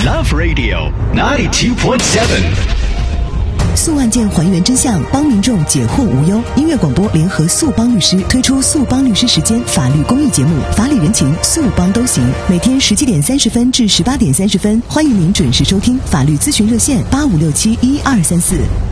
Love Radio 92.7。 诉案件还原真相，帮民众解惑无忧。音乐广播联合速帮律师推出速帮律师时间法律公益节目，法理人情速帮都行。每天17点30分至18点30分，欢迎您准时收听。法律咨询热线85671234。